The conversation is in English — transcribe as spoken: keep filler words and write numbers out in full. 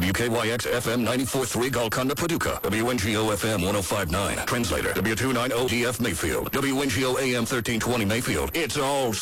W K Y X F M ninety-four point three Golconda, Paducah. W N G O F M one oh five point nine. Translator, W two ninety D F Mayfield. W N G O A M thirteen twenty Mayfield. It's all